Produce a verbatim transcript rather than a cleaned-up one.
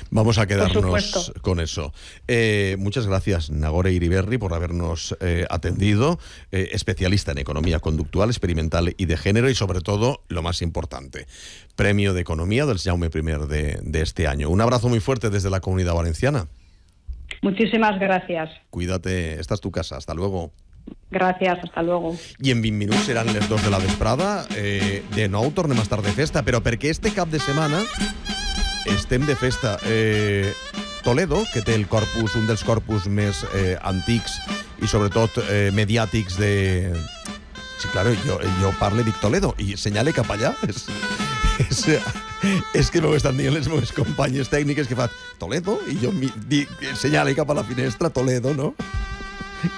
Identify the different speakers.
Speaker 1: Vamos a quedarnos con eso. Eh, muchas gracias, Nagore Iriberri, por habernos eh, atendido. Eh, especialista en economía conductual, experimental y de género, y sobre todo, lo más importante, Premio de Economía del Jaume I de, de este año. Un abrazo muy fuerte desde la Comunitat Valenciana.
Speaker 2: Muchísimas gracias.
Speaker 1: Cuídate, esta es tu casa. Hasta luego.
Speaker 2: Gràcies, hasta luego.
Speaker 1: I en vint minuts seran les dos de la vesprada. Eh, de nou tornem a estar de festa, però perquè este cap de setmana estem de festa. Eh, Toledo, que té el corpus, un dels corpus més eh, antics i sobretot eh, mediàtics de... Sí, claro, jo, jo parlo i dic Toledo i senyale cap allà. És, és, és que m'ho estan dient les meves companyes tècniques que fan Toledo i jo mi, dic, senyale cap a la finestra Toledo, no?